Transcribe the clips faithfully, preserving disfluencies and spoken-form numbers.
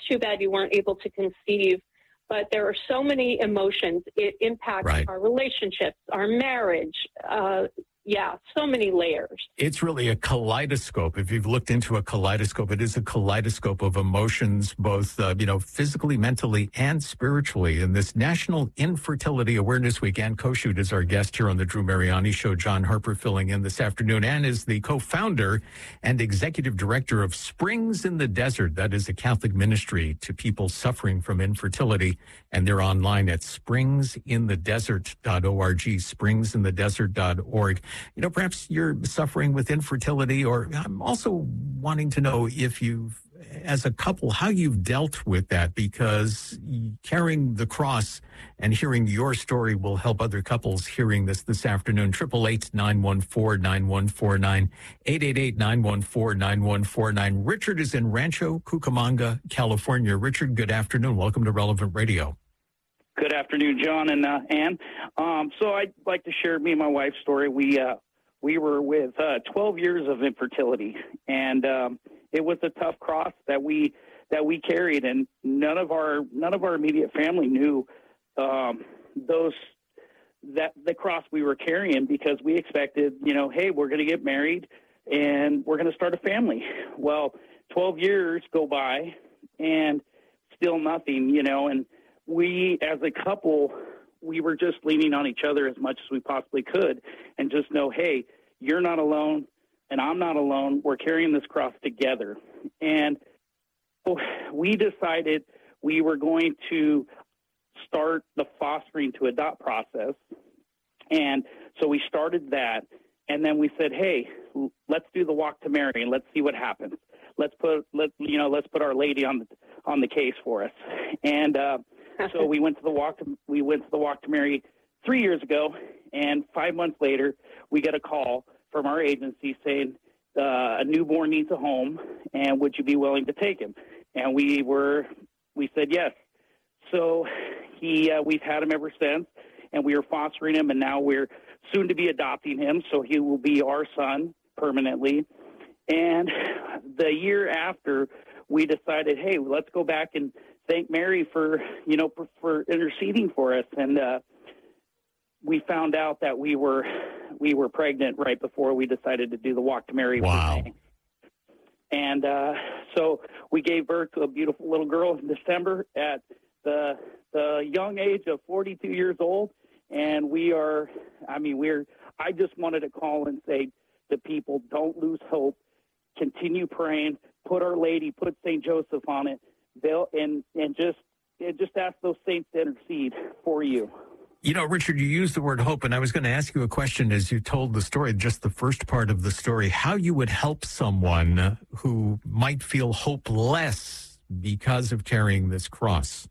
too bad you weren't able to conceive. But there are so many emotions. It impacts Right. our relationships, our marriage. Uh, yeah, so many layers. It's really a kaleidoscope. If you've looked into a kaleidoscope, it is a kaleidoscope of emotions, both, uh, you know, physically, mentally, and spiritually. And this National Infertility Awareness Week, Ann Koshut is our guest here on the Drew Mariani Show. John Harper filling in this afternoon. Ann is the co-founder and executive director of Springs in the Desert. That is a Catholic ministry to people suffering from infertility. And they're online at springs in the desert dot org, springs in the desert dot org. You know, perhaps you're suffering with infertility, or I'm also wanting to know if you've, as a couple, how you've dealt with that, because carrying the cross and hearing your story will help other couples hearing this this afternoon. Triple eight nine one four nine one four nine, eight eight eight nine one four nine one four nine. Richard is in Rancho Cucamonga, California. Richard, good afternoon. Welcome to Relevant Radio. Good afternoon, John and uh, Ann. Um, so I'd like to share me and my wife's story. We uh, we were with uh, twelve years of infertility, and um, it was a tough cross that we that we carried, and none of our none of our immediate family knew um, those that the cross we were carrying, because we expected, you know, hey, we're going to get married and we're going to start a family. Well, twelve years go by, and still nothing, you know, and we, as a couple, we were just leaning on each other as much as we possibly could, and just know, hey, you're not alone and I'm not alone. We're carrying this cross together. And so we decided we were going to start the fostering to adopt process. And so we started that. And then we said, hey, let's do the walk to Mary and let's see what happens. Let's put, let, you know, let's put Our Lady on the, on the case for us. And, uh, so we went to the walk to, we went to the walk to Mary three years ago, and five months later, we get a call from our agency saying uh, a newborn needs a home, and would you be willing to take him? And we were, we said yes. So he, uh, we've had him ever since, and we are fostering him, and now we're soon to be adopting him, so he will be our son permanently. And the year after, we decided, hey, let's go back and thank Mary for, you know, for, for interceding for us. And uh, we found out that we were we were pregnant right before we decided to do the walk to Mary. Wow. And uh, so we gave birth to a beautiful little girl in December at the the young age of forty-two years old. And we are, I mean, we're, I just wanted to call and say to people, don't lose hope. Continue praying. Put Our Lady, put Saint Joseph on it. They'll, and and just and just ask those saints to intercede for you. You know, Richard, you used the word hope, and I was going to ask you a question as you told the story, just the first part of the story, how you would help someone who might feel hopeless because of carrying this cross.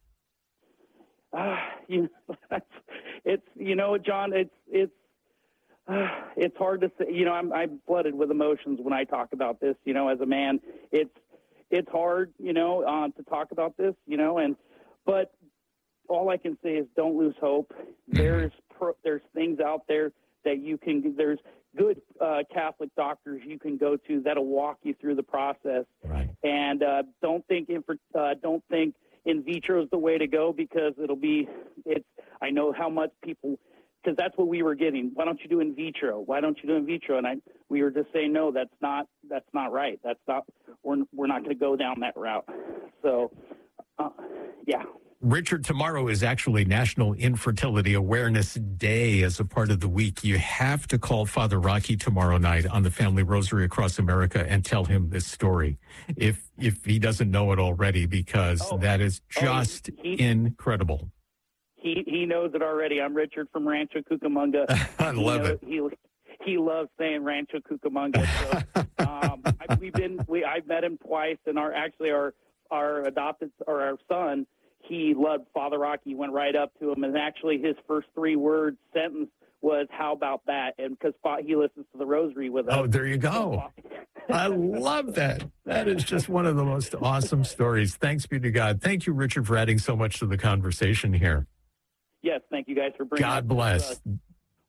Uh, you know, it's, you know, John, it's, it's, uh, it's hard to say, you know, I'm, I'm flooded with emotions when I talk about this, you know, as a man. It's, it's hard, you know, uh, to talk about this, you know, and, but all I can say is don't lose hope. There's, pro, there's things out there that you can, there's good uh, Catholic doctors you can go to that'll walk you through the process. Right. And uh, don't think, infer, uh, don't think in vitro is the way to go, because it'll be, it's, I know how much people, because that's what we were getting. Why don't you do in vitro? Why don't you do in vitro? And I, we were just saying, no, that's not, that's not right. That's not, we're, we're not going to go down that route. So, uh, yeah. Richard, tomorrow is actually National Infertility Awareness Day as a part of the week. You have to call Father Rocky tomorrow night on the Family Rosary Across America and tell him this story, if if he doesn't know it already, because oh, that is just oh, he, incredible. He he knows it already. I'm Richard from Rancho Cucamonga. I love knows, it. He he loves saying Rancho Cucamonga. So, um, I, we've been we I've met him twice, and our actually our our adopted or our son. He loved Father Rocky, went right up to him, and actually his first three-word sentence was, how about that? And because he listens to the rosary with us. Oh, there you go. I love that. That is just one of the most awesome stories. Thanks be to God. Thank you, Richard, for adding so much to the conversation here. Yes, thank you guys for bringing God bless. Uh,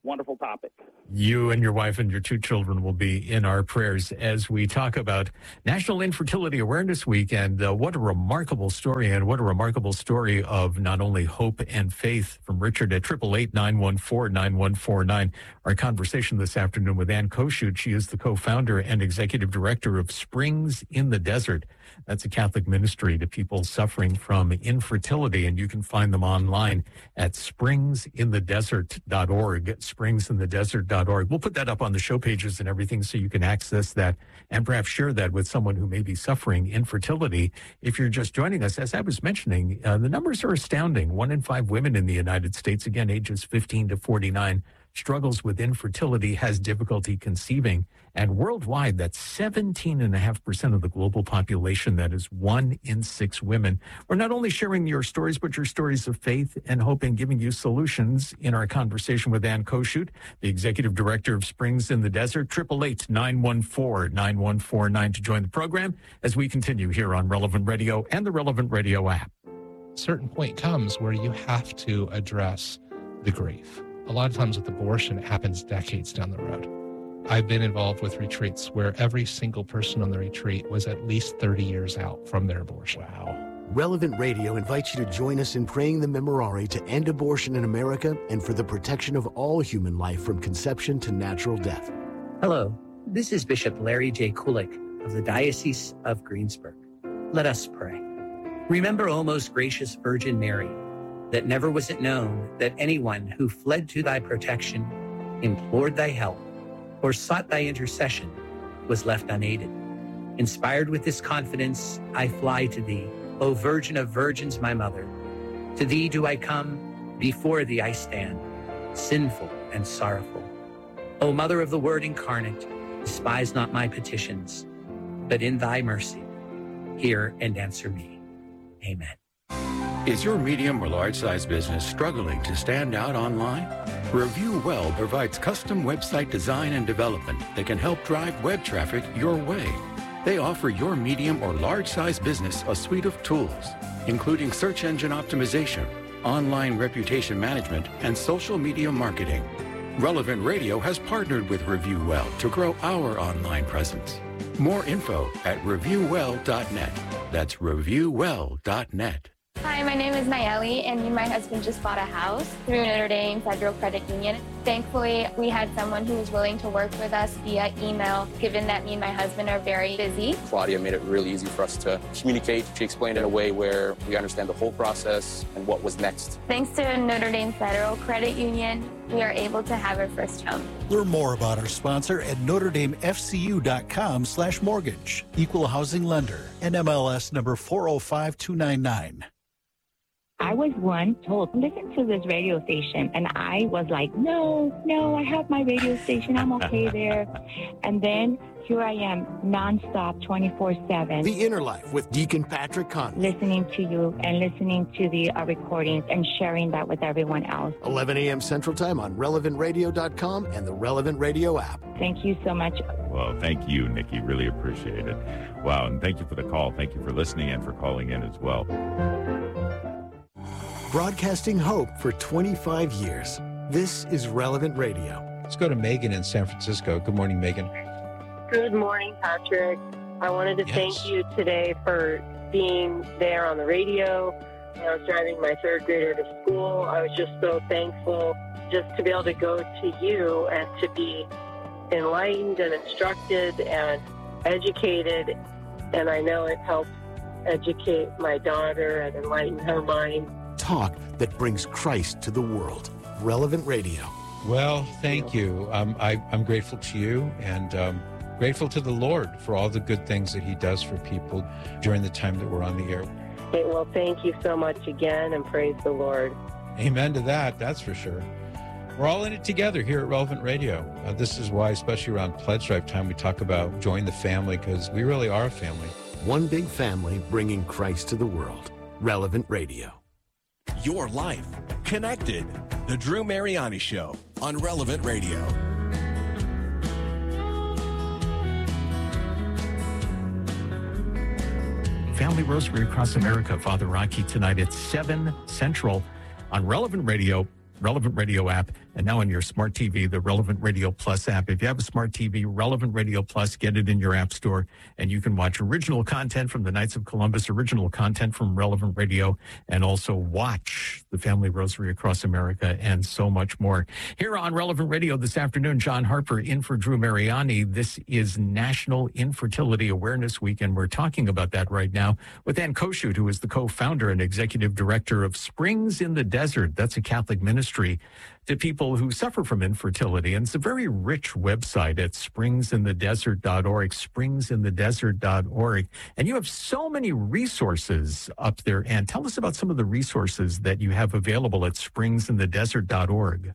wonderful topic. You and your wife and your two children will be in our prayers as we talk about National Infertility Awareness Week. And uh, what a remarkable story, and what a remarkable story of not only hope and faith from Richard at eight eight eight, nine one four, nine one four nine. Our conversation this afternoon with Ann Koshut. She is the co-founder and executive director of Springs in the Desert. That's a Catholic ministry to people suffering from infertility, and you can find them online at springs in the desert dot org, springs in the desert dot org. We'll put that up on the show pages and everything so you can access that and perhaps share that with someone who may be suffering infertility. If you're just joining us, as I was mentioning, uh, the numbers are astounding. One in five women in the United States, again, ages fifteen to forty-nine, struggles with infertility, has difficulty conceiving. And worldwide, that's seventeen point five percent of the global population. That is one in six women. We're not only sharing your stories, but your stories of faith and hope, and giving you solutions in our conversation with Ann Koshut, the executive director of Springs in the Desert. eight eight eight, nine one four, nine one four nine to join the program as we continue here on Relevant Radio and the Relevant Radio app. A certain point comes where you have to address the grief. A lot of times with abortion, it happens decades down the road. I've been involved with retreats where every single person on the retreat was at least thirty years out from their abortion. Wow. Relevant Radio invites you to join us in praying the Memorare to end abortion in America and for the protection of all human life from conception to natural death. Hello, this is Bishop Larry J. Kulik of the Diocese of Greensburg. Let us pray. Remember, O most gracious Virgin Mary, that never was it known that anyone who fled to thy protection, implored thy help, or sought thy intercession was left unaided. Inspired with this confidence, I fly to thee, O Virgin of Virgins, my mother. To thee do I come, before thee I stand, sinful and sorrowful. O Mother of the Word incarnate, despise not my petitions, but in thy mercy, hear and answer me. Amen. Is your medium or large-size business struggling to stand out online? Review Well provides custom website design and development that can help drive web traffic your way. They offer your medium or large-size business a suite of tools, including search engine optimization, online reputation management, and social media marketing. Relevant Radio has partnered with Review Well to grow our online presence. More info at review well dot net. That's review well dot net. Hi, my name is Nayeli, and me and my husband just bought a house through Notre Dame Federal Credit Union. Thankfully, we had someone who was willing to work with us via email, given that me and my husband are very busy. Claudia made it really easy for us to communicate. She explained it in a way where we understand the whole process and what was next. Thanks to Notre Dame Federal Credit Union, we are able to have our first home. Learn more about our sponsor at notre dame f c u dot com slash mortgage. Equal housing lender. N M L S number four oh five two nine nine. I was once told, listen to this radio station. And I was like, no, no, I have my radio station. I'm okay there. And then here I am, nonstop, twenty-four seven. The Inner Life with Deacon Patrick Conley. Listening to you and listening to the uh, recordings and sharing that with everyone else. eleven a.m. Central Time on relevant radio dot com and the Relevant Radio app. Thank you so much. Well, thank you, Nikki. Really appreciate it. Wow, and thank you for the call. Thank you for listening and for calling in as well. Broadcasting hope for twenty-five years. This is Relevant Radio. Let's go to Megan in San Francisco. Good morning, Megan. Good morning, Patrick. I wanted to Yes. thank you today for being there on the radio. I was driving my third grader to school. I was just so thankful just to be able to go to you and to be enlightened and instructed and educated. And I know it helped educate my daughter and enlighten her mind. Talk that brings Christ to the world. Relevant Radio. Well, thank you. Um, I, I'm grateful to you and um, grateful to the Lord for all the good things that he does for people during the time that we're on the air. Okay, well, thank you so much again, and praise the Lord. Amen to that, that's for sure. We're all in it together here at Relevant Radio. Uh, this is why, especially around Pledge Drive time, we talk about join the family, because we really are a family. One big family bringing Christ to the world. Relevant Radio. Your life connected. The Drew Mariani Show on Relevant Radio. Family Rosary across America, Father Rocky tonight at seven Central on Relevant Radio, Relevant Radio app, And now on your smart T V, the Relevant Radio Plus app. If you have a smart T V, Relevant Radio Plus, get it in your app store, and you can watch original content from the Knights of Columbus, original content from Relevant Radio, and also watch the Family Rosary Across America, and so much more. Here on Relevant Radio this afternoon, John Harper in for Drew Mariani. This is National Infertility Awareness Week, and we're talking about that right now with Ann Koshut, who is the co-founder and executive director of Springs in the Desert. That's a Catholic ministry to people who suffer from infertility. And it's a very rich website at springs in the desert dot org, springs in the desert dot org. And you have so many resources up there. And tell us about some of the resources that you have available at springs in the desert dot org.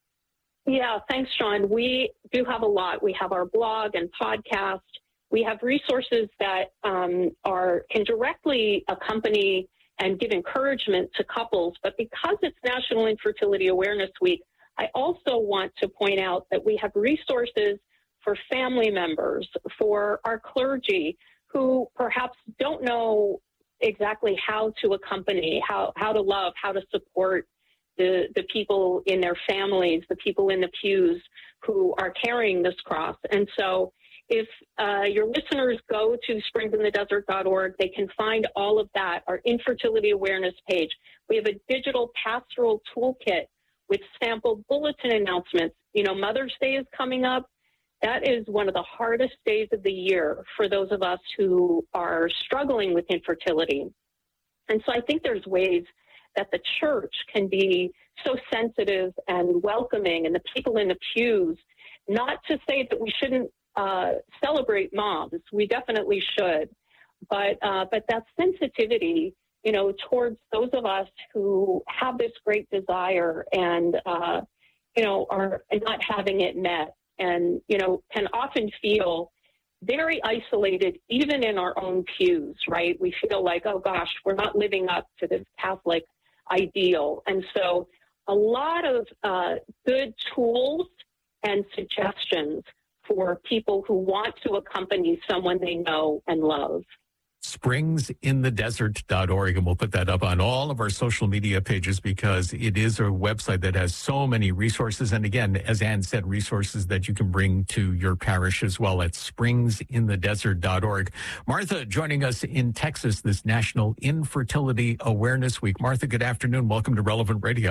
Yeah, thanks, Sean. We do have a lot. We have our blog and podcast. We have resources that um, are can directly accompany and give encouragement to couples. But because it's National Infertility Awareness Week, I also want to point out that we have resources for family members, for our clergy who perhaps don't know exactly how to accompany, how, how to love, how to support the, the people in their families, the people in the pews who are carrying this cross. And so if uh, your listeners go to springs in the desert dot org, they can find all of that, our infertility awareness page. We have a digital pastoral toolkit with sample bulletin announcements. You know, Mother's Day is coming up. That is one of the hardest days of the year for those of us who are struggling with infertility. And so I think there's ways that the church can be so sensitive and welcoming, and the people in the pews, not to say that we shouldn't Uh, celebrate moms. We definitely should. But uh, but that sensitivity, you know, towards those of us who have this great desire and, uh, you know, are not having it met and, you know, can often feel very isolated, even in our own pews, right? We feel like, oh, gosh, we're not living up to this Catholic ideal. And so a lot of uh, good tools and suggestions for people who want to accompany someone they know and love. springs in the desert dot org, and we'll put that up on all of our social media pages because it is a website that has so many resources. And again, as Ann said, resources that you can bring to your parish as well at springs in the desert dot org. Martha joining us in Texas this National Infertility Awareness Week. Martha, good afternoon. Welcome to Relevant Radio.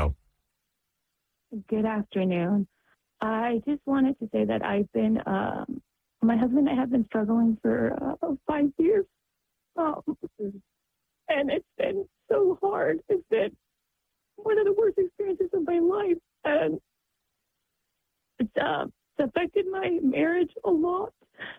Good afternoon. I just wanted to say that I've been, um, my husband and I have been struggling for uh, five years. Um, and it's been so hard. It's been one of the worst experiences of my life. And it's, uh, it's affected my marriage a lot.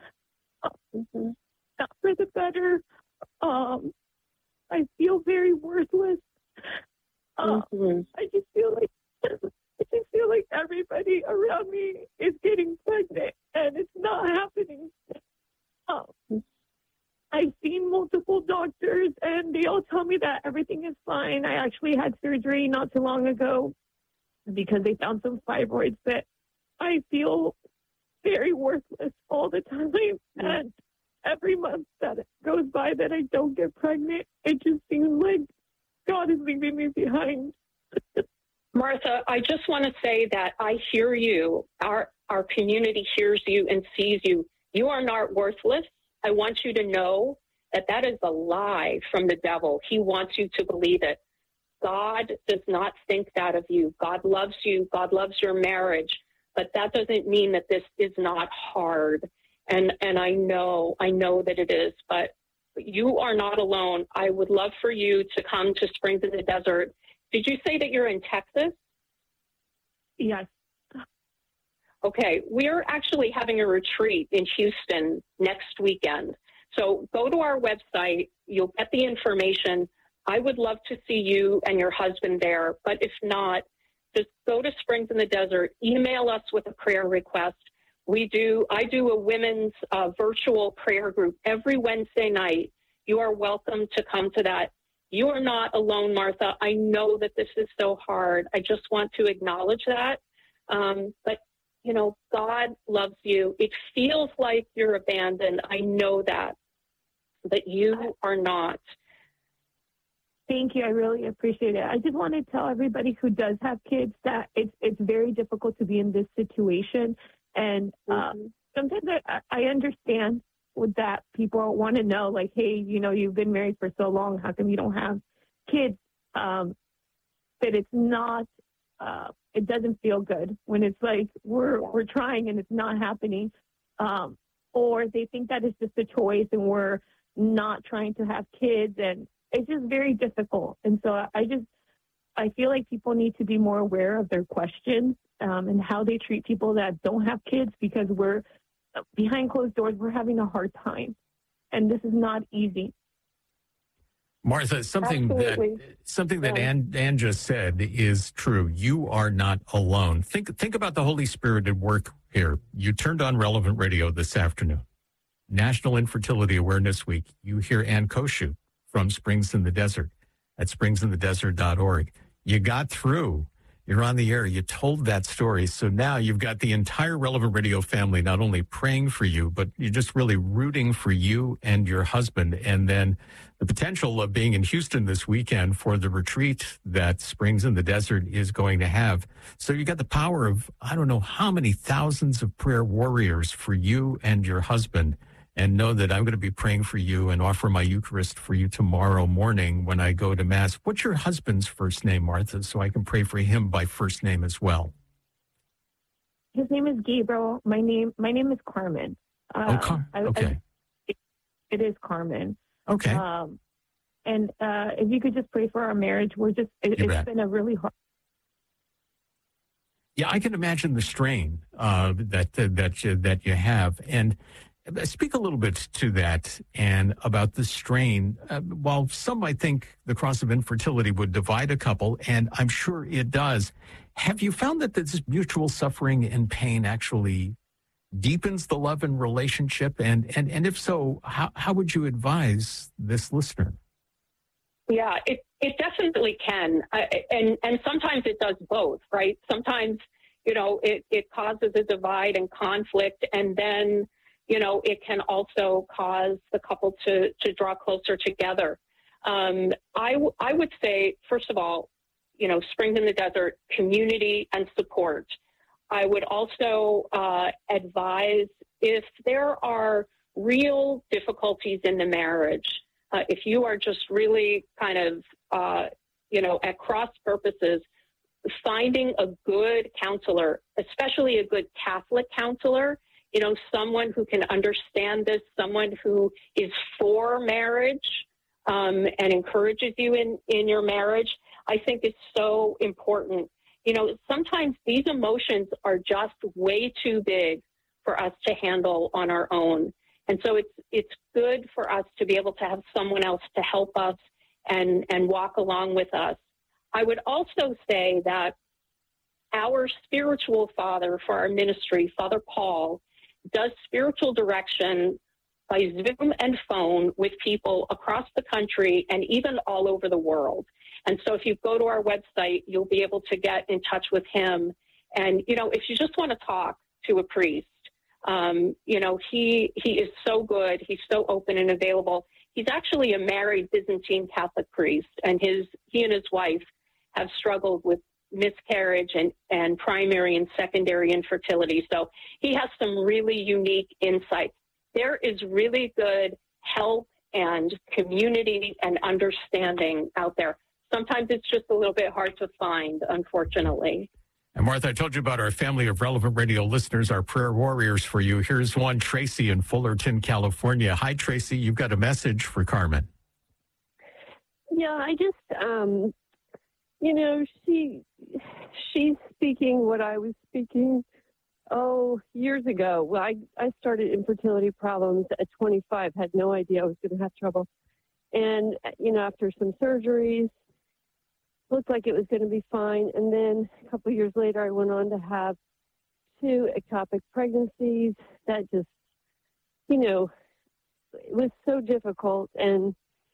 Um, not for the better. Um, I feel very worthless. Um, mm-hmm. I just feel like I just feel like everybody around me is getting pregnant, and it's not happening. Um, I've seen multiple doctors, and they all tell me that everything is fine. I actually had surgery not too long ago because they found some fibroids, but I feel very worthless all the time. And every month that goes by that I don't get pregnant, it just seems like God is leaving me behind. Martha, I just want to say that I hear you. Our our community hears you and sees you. You are not worthless. I want you to know that that is a lie from the devil. He wants you to believe it. God does not think that of you. God loves you. God loves your marriage. But that doesn't mean that this is not hard. And and I know, I know that it is. But you are not alone. I would love for you to come to Springs in the Desert. Did you say that you're in Texas? Yes. Okay. We're actually having a retreat in Houston next weekend. So go to our website. You'll get the information. I would love to see you and your husband there. But if not, just go to Springs in the Desert. Email us with a prayer request. We do. I do a women's uh, virtual prayer group every Wednesday night. You are welcome to come to that. You are not alone, Martha. I know that this is so hard. I just want to acknowledge that. Um, but, you know, God loves you. It feels like you're abandoned. I know that. But you are not. Thank you. I really appreciate it. I just want to tell everybody who does have kids that it's it's very difficult to be in this situation. And um, sometimes I, I understand with that people want to know, like, hey, you know, you've been married for so long. How come you don't have kids? Um, but it's not, uh, it doesn't feel good when it's like we're we're trying and it's not happening. Um, or they think that it's just a choice and we're not trying to have kids, and it's just very difficult. And so I just, I feel like people need to be more aware of their questions um, and how they treat people that don't have kids, because we're behind closed doors, we're having a hard time. And this is not easy. Martha, something Absolutely. that something that Yeah. Ann, Ann just said is true. You are not alone. Think think about the Holy Spirit at work here. You turned on Relevant Radio this afternoon. National Infertility Awareness Week. You hear Ann Koshu from Springs in the Desert at springs in the desert dot org. You got through. You're on the air. You told that story. So now you've got the entire Relevant Radio family not only praying for you, but you're just really rooting for you and your husband. And then the potential of being in Houston this weekend for the retreat that Springs in the Desert is going to have. So you got the power of, I don't know how many thousands of prayer warriors for you and your husband. And know that I'm going to be praying for you and offer my Eucharist for you tomorrow morning when I go to Mass. What's your husband's first name, Martha, so I can pray for him by first name as well? His name is Gabriel. My name, my name is Carmen. Uh, oh, Car- okay. I, I, it, it is Carmen. Okay. Um, and uh, if you could just pray for our marriage, we're just, it, it's been a really hard. Yeah, I can imagine the strain uh, that, uh, that, uh, that you have. And speak a little bit to that and about the strain. Uh, while some might think the cross of infertility would divide a couple, and I'm sure it does, have you found that this mutual suffering and pain actually deepens the love and relationship? And and, and if so, how, how would you advise this listener? Yeah, it, it definitely can. I, and, and sometimes it does both, right? Sometimes, you know, it, it causes a divide and conflict, and then you know, it can also cause the couple to, to draw closer together. Um, I, w- I would say, first of all, you know, Springs in the Desert, community and support. I would also uh, advise if there are real difficulties in the marriage, uh, if you are just really kind of, uh, you know, at cross purposes, finding a good counselor, especially a good Catholic counselor, you know, someone who can understand this, someone who is for marriage um, and encourages you in, in your marriage, I think is so important. You know, sometimes these emotions are just way too big for us to handle on our own. And so it's it's good for us to be able to have someone else to help us and, and walk along with us. I would also say that our spiritual father for our ministry, Father Paul, does spiritual direction by Zoom and phone with people across the country and even all over the world. And so if you go to our website, you'll be able to get in touch with him. And, you know, if you just want to talk to a priest, um, you know, he he is so good. He's so open and available. He's actually a married Byzantine Catholic priest, and his he and his wife have struggled with miscarriage and, and primary and secondary infertility. So he has some really unique insights. There is really good help and community and understanding out there. Sometimes it's just a little bit hard to find, unfortunately. And Martha, I told you about our family of Relevant Radio listeners, our prayer warriors for you. Here's one, Tracy in Fullerton, California. Hi, Tracy. You've got a message for Carmen. Yeah, I just, um, you know, she she's speaking what I was speaking, oh, years ago. Well, I, I started infertility problems at twenty-five, had no idea I was going to have trouble. And, you know, after some surgeries, looked like it was going to be fine. And then a couple of years later, I went on to have two ectopic pregnancies. That just, you know, it was so difficult. And,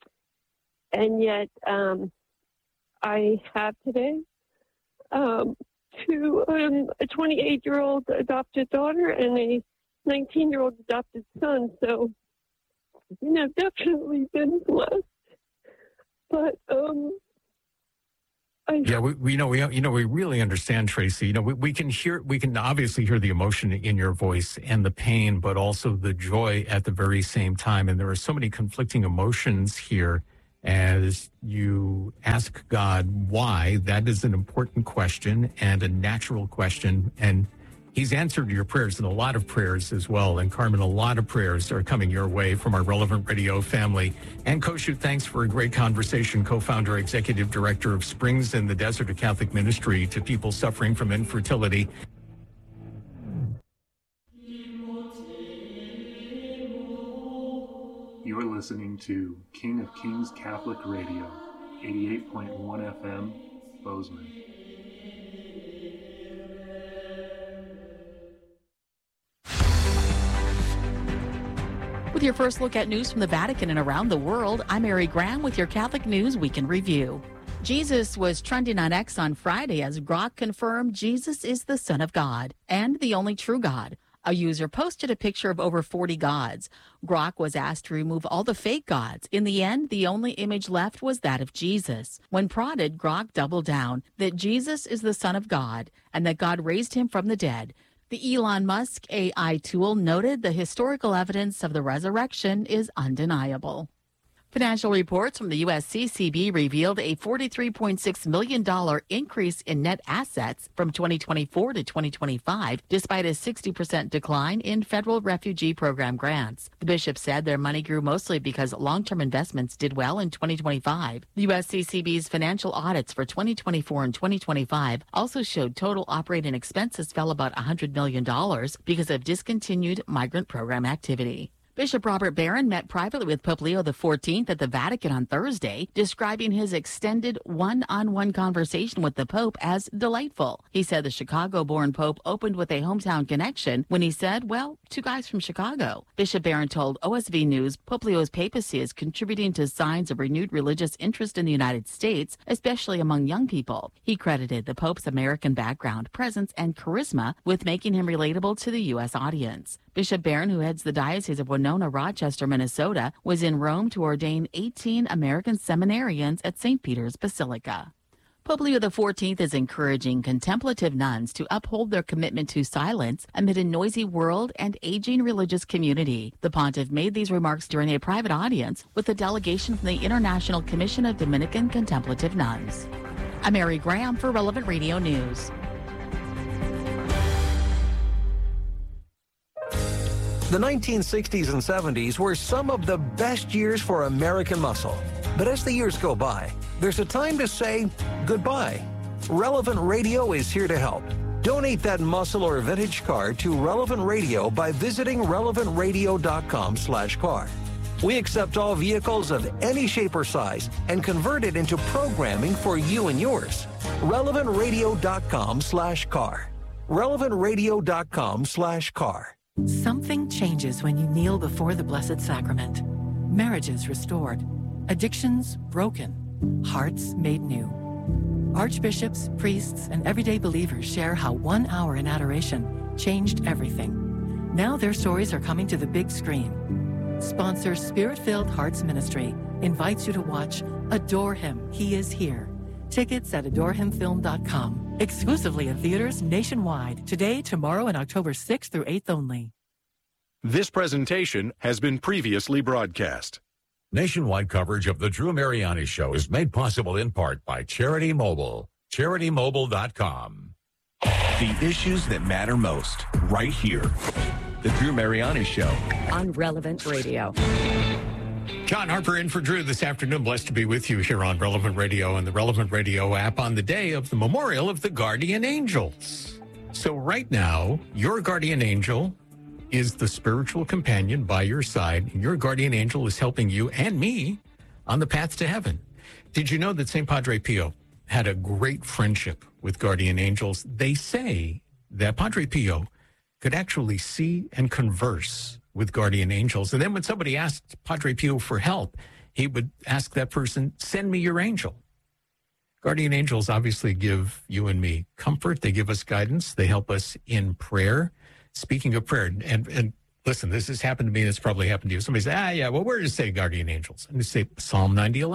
and yet, um, I have today um, two, um, a twenty-eight-year-old adopted daughter and a nineteen-year-old adopted son. So, you know, definitely been blessed. but um, I yeah, we, we know we you know we really understand, Tracy. You know, we, we can hear we can obviously hear the emotion in your voice and the pain, but also the joy at the very same time. And there are so many conflicting emotions here as you ask God why. That is an important question and a natural question, and He's answered your prayers and a lot of prayers as well. And Carmen, a lot of prayers are coming your way from our Relevant Radio family. And Koshu, thanks for a great conversation. Co-founder, executive director of Springs in the Desert, a Catholic ministry to people suffering from infertility. You are listening to King of Kings Catholic Radio, eighty-eight point one F M, Bozeman. With your first look at news from the Vatican and around the world, I'm Mary Graham with your Catholic News Week in Review. Jesus was trending on X on Friday as Grok confirmed Jesus is the Son of God and the only true God. A user posted a picture of over forty gods. Grok was asked to remove all the fake gods. In the end, the only image left was that of Jesus. When prodded, Grok doubled down that Jesus is the Son of God and that God raised him from the dead. The Elon Musk A I tool noted the historical evidence of the resurrection is undeniable. Financial reports from the U S C C B revealed a forty-three point six million dollars increase in net assets from twenty twenty-four to twenty twenty-five, despite a sixty percent decline in federal refugee program grants. The bishop said their money grew mostly because long-term investments did well in twenty twenty-five. The U S C C B's financial audits for twenty twenty-four and twenty twenty-five also showed total operating expenses fell about one hundred million dollars because of discontinued migrant program activity. Bishop Robert Barron met privately with Pope Leo the fourteenth at the Vatican on Thursday, describing his extended one-on-one conversation with the Pope as delightful. He said the Chicago-born Pope opened with a hometown connection when he said, well, two guys from Chicago. Bishop Barron told O S V News Pope Leo's papacy is contributing to signs of renewed religious interest in the United States, especially among young people. He credited the Pope's American background, presence, and charisma with making him relatable to the U S audience. Bishop Barron, who heads the Diocese of Winona, Rochester, Minnesota, was in Rome to ordain eighteen American seminarians at Saint Peter's Basilica. Pope Leo the fourteenth is encouraging contemplative nuns to uphold their commitment to silence amid a noisy world and aging religious community. The pontiff made these remarks during a private audience with a delegation from the International Commission of Dominican Contemplative Nuns. I'm Mary Graham for Relevant Radio News. The nineteen sixties and seventies were some of the best years for American muscle. But as the years go by, there's a time to say goodbye. Relevant Radio is here to help. Donate that muscle or vintage car to Relevant Radio by visiting relevant radio dot com slash car. We accept all vehicles of any shape or size and convert it into programming for you and yours. relevant radio dot com slash car. relevant radio dot com slash car. Something changes when you kneel before the Blessed Sacrament. Marriages restored, addictions broken, hearts made new. Archbishops, priests, and everyday believers share how one hour in adoration changed everything. Now their stories are coming to the big screen. Sponsor Spirit-Filled Hearts Ministry invites you to watch Adore Him, He is Here. Tickets at adore him film dot com. Exclusively in theaters nationwide. Today, tomorrow, and October sixth through eighth only. This presentation has been previously broadcast. Nationwide coverage of the Drew Mariani Show is made possible in part by Charity Mobile. charity mobile dot com. The issues that matter most, right here. The Drew Mariani Show. On Relevant Radio. John Harper in for Drew this afternoon. Blessed to be with you here on Relevant Radio and the Relevant Radio app on the day of the memorial of the Guardian Angels. So right now, your guardian angel is the spiritual companion by your side. And your guardian angel is helping you and me on the path to heaven. Did you know that Saint Padre Pio had a great friendship with guardian angels? They say that Padre Pio could actually see and converse with guardian angels. And then when somebody asked Padre Pio for help, he would ask that person, send me your angel. Guardian angels obviously give you and me comfort. They give us guidance. They help us in prayer. Speaking of prayer, and, and listen, this has happened to me. This probably happened to you. Somebody says, ah, yeah, well, where does it say guardian angels? And you say Psalm ninety eleven.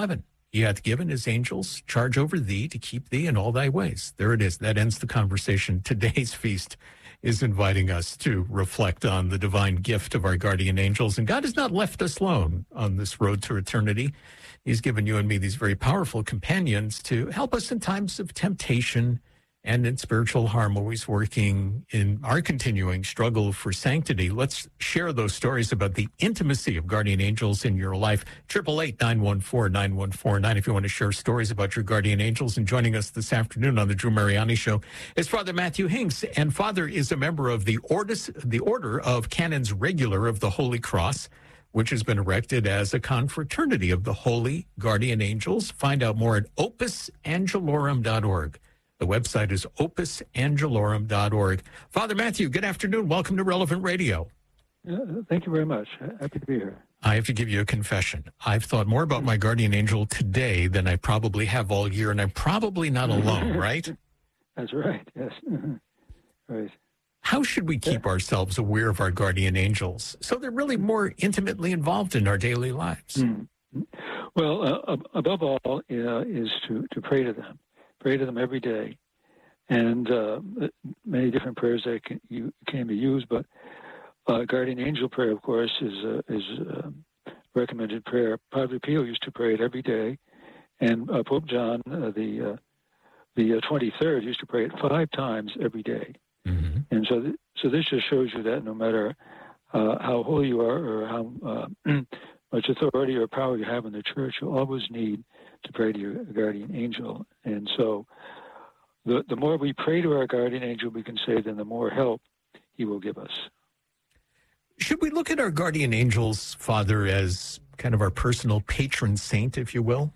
He hath given his angels charge over thee to keep thee in all thy ways. There it is. That ends the conversation. Today's feast is inviting us to reflect on the divine gift of our guardian angels. And God has not left us alone on this road to eternity. He's given you and me these very powerful companions to help us in times of temptation and in spiritual harm, always working in our continuing struggle for sanctity. Let's share those stories about the intimacy of guardian angels in your life. Triple eight nine one four nine one four nine if you want to share stories about your guardian angels. And joining us this afternoon on the Drew Mariani Show is Father Matthew Hinks. And Father is a member of the Ordis, the Order of Canons Regular of the Holy Cross, which has been erected as a confraternity of the Holy Guardian Angels. Find out more at opus angelorum dot org. The website is opus angelorum dot org. Father Matthew, good afternoon. Welcome to Relevant Radio. Uh, thank you very much. Happy to be here. I have to give you a confession. I've thought more about my guardian angel today than I probably have all year, and I'm probably not alone, right? That's right, yes. Right. How should we keep ourselves aware of our guardian angels so they're really more intimately involved in our daily lives? Mm-hmm. Well, uh, above all uh, is to, to pray to them. Pray to them every day. And uh, many different prayers that can, you, can be used, but uh, guardian angel prayer, of course, is uh, is uh, recommended prayer. Padre Pio used to pray it every day, and uh, Pope John, uh, the uh, the uh, twenty-third, used to pray it five times every day. Mm-hmm. And so, th- so this just shows you that no matter uh, how holy you are or how uh, much authority or power you have in the church, you always need to pray to your guardian angel. And so the, the more we pray to our guardian angel, we can say, then the more help he will give us. Should we look at our guardian angels, Father, as kind of our personal patron saint, if you will?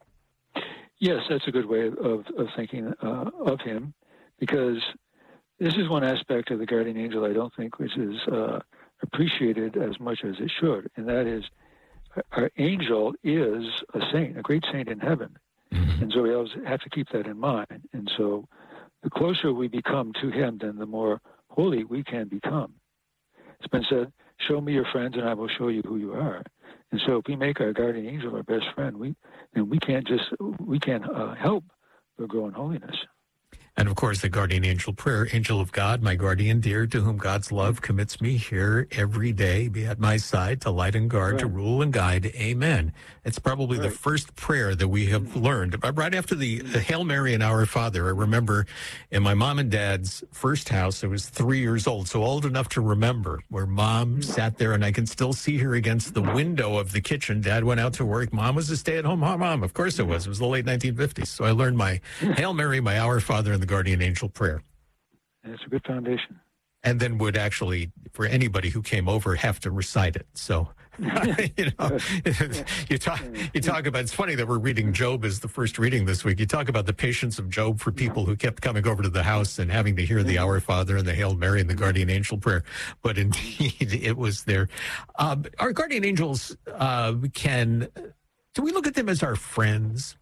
Yes, that's a good way of, of thinking uh, of him, because this is one aspect of the guardian angel I don't think which is uh, appreciated as much as it should, and that is our angel is a saint, a great saint in heaven. Mm-hmm. And so we always have to keep that in mind. And so the closer we become to him, then the more holy we can become. It's been said, show me your friends and I will show you who you are. And so if we make our guardian angel our best friend, we then we can't just, we can uh, help but grow in holiness. And of course, the guardian angel prayer, angel of God, my guardian dear, to whom God's love commits me here every day, be at my side to light and guard, right. to rule and guide. Amen. It's probably right. the first prayer that we have learned. Right after the, the Hail Mary and Our Father, I remember in my mom and dad's first house, I was three years old, so old enough to remember, where Mom sat there, and I can still see her against the window of the kitchen. Dad went out to work. Mom was a stay-at-home mom. Of course it was. It was the late nineteen fifties. So I learned my Hail Mary, my Our Father, and the guardian angel prayer. It's a good foundation. And then would actually, for anybody who came over, have to recite it. So, you know, you talk, you talk about, it's funny that we're reading Job as the first reading this week. You talk about the patience of Job for people who kept coming over to the house and having to hear the Our Father and the Hail Mary and the guardian angel prayer. But indeed, it was there. Um, our guardian angels uh, can, do we look at them as our friends?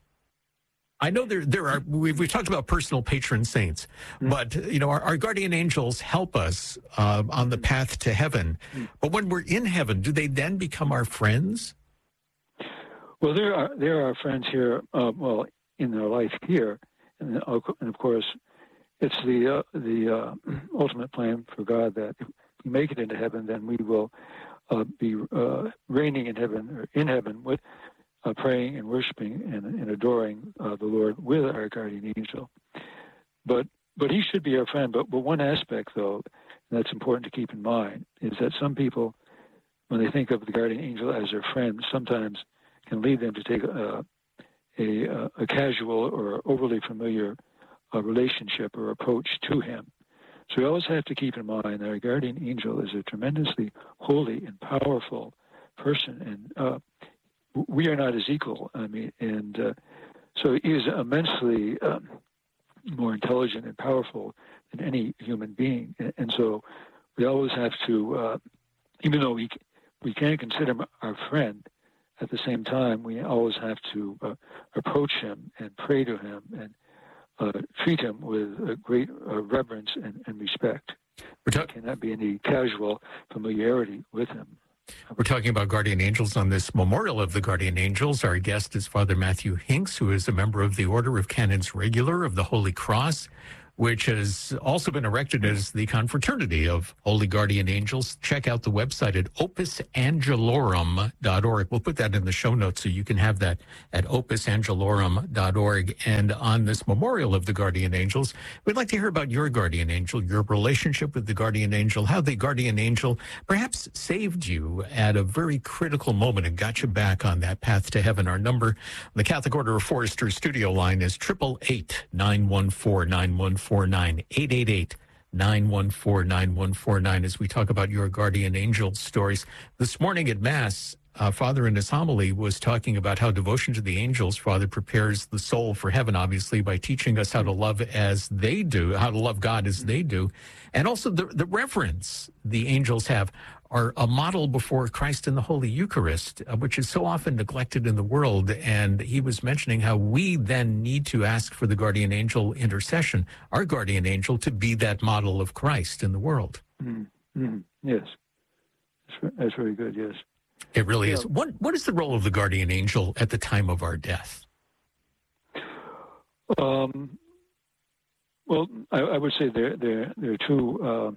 I know there there are, we've, we've talked about personal patron saints, mm. but, you know, our, our guardian angels help us uh, on the path to heaven. Mm. But when we're in heaven, do they then become our friends? Well, there are there are friends here, uh, well, in their life here. And, uh, and of course, it's the, uh, the uh, ultimate plan for God that if we make it into heaven, then we will uh, be uh, reigning in heaven, or in heaven with Uh, praying and worshiping and, and adoring uh, the Lord with our guardian angel. But but he should be our friend. But, but one aspect, though, that's important to keep in mind, is that some people, when they think of the guardian angel as their friend, sometimes can lead them to take a, a, a casual or overly familiar uh, relationship or approach to him. So we always have to keep in mind that our guardian angel is a tremendously holy and powerful person, and uh, we are not his equal. I mean, and uh, so he is immensely um, more intelligent and powerful than any human being. And, and so we always have to, uh, even though we we can consider him our friend, at the same time we always have to uh, approach him and pray to him and uh, treat him with a great uh, reverence and, and respect. There cannot be any casual familiarity with him. We're talking about guardian angels on this memorial of the guardian angels. Our guest is Father Matthew Hinks, who is a member of the Order of Canons Regular of the Holy Cross, which has also been erected as the confraternity of Holy Guardian Angels. Check out the website at opus angelorum dot org. We'll put that in the show notes so you can have that at opus angelorum dot org. And on this memorial of the Guardian Angels, we'd like to hear about your guardian angel, your relationship with the guardian angel, how the guardian angel perhaps saved you at a very critical moment and got you back on that path to heaven. Our number, the Catholic Order of Foresters studio line is eight eight eight, nine one four, nine one four nine, eight eight eight, nine one four, nine one four nine, as we talk about your guardian angel stories. This morning at Mass, uh, Father in his homily was talking about how devotion to the angels, Father, prepares the soul for heaven, obviously, by teaching us how to love as they do, how to love God as they do, and also the, the reverence the angels have are a model before Christ in the Holy Eucharist, uh, which is so often neglected in the world. And he was mentioning how we then need to ask for the guardian angel intercession, our guardian angel, to be that model of Christ in the world. Mm-hmm. Yes. That's, that's very good, yes. It really yeah. is. What What is the role of the guardian angel at the time of our death? Um, well, I, I would say there, there, there are two... Uh,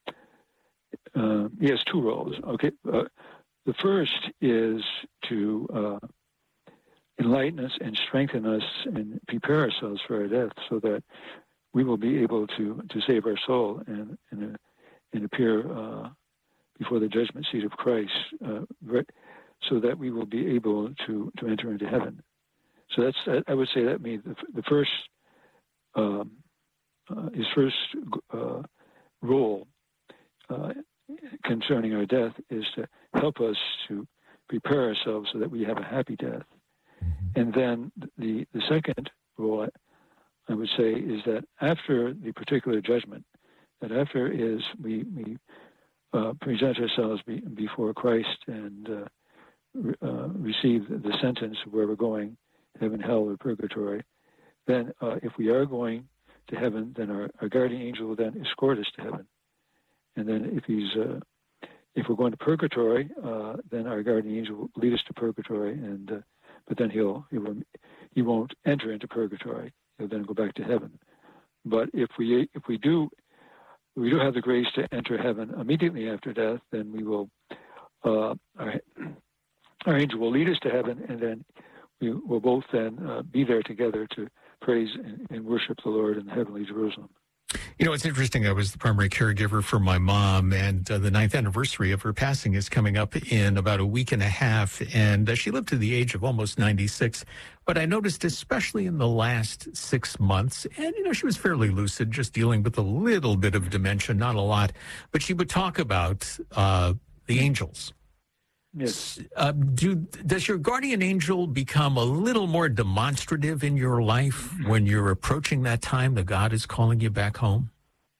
Uh, he has two roles. Okay, uh, the first is to uh, enlighten us and strengthen us and prepare ourselves for our death, so that we will be able to, to save our soul and and, uh, and appear uh, before the judgment seat of Christ, uh, so that we will be able to, to enter into heaven. So that's I would say that means the, the first um, uh, his first uh, role. Uh, concerning our death is to help us to prepare ourselves so that we have a happy death. Mm-hmm. And then the, the second role, I, I would say, is that after the particular judgment, that after is we, we uh, present ourselves be, before Christ and uh, re, uh, receive the sentence of where we're going, heaven, hell, or purgatory, then uh, if we are going to heaven, then our, our guardian angel will then escort us to heaven. And then if he's, uh, if we're going to purgatory, uh, then our guardian angel will lead us to purgatory, and uh, but then he'll he will he won't enter into purgatory. He'll then go back to heaven. But if we if we do we do have the grace to enter heaven immediately after death, then we will uh, our, our angel will lead us to heaven, and then we will both then uh, be there together to praise and, and worship the Lord in the heavenly Jerusalem. You know, it's interesting. I was the primary caregiver for my mom, and uh, the ninth anniversary of her passing is coming up in about a week and a half. And uh, she lived to the age of almost ninety-six. But I noticed, especially in the last six months, and, you know, she was fairly lucid, just dealing with a little bit of dementia, not a lot. But she would talk about uh, the angels. Yes. Uh, do, does your guardian angel become a little more demonstrative in your life when you're approaching that time that God is calling you back home?